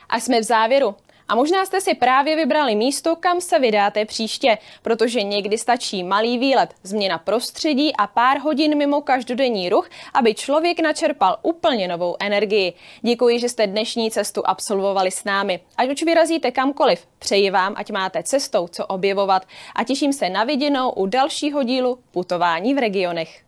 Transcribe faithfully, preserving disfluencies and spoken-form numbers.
A jsme v závěru. A možná jste si právě vybrali místo, kam se vydáte příště, protože někdy stačí malý výlet, změna prostředí a pár hodin mimo každodenní ruch, aby člověk načerpal úplně novou energii. Děkuji, že jste dnešní cestu absolvovali s námi. Ať už vyrazíte kamkoliv, přeji vám, ať máte cestou co objevovat a těším se na viděnou u dalšího dílu Putování v regionech.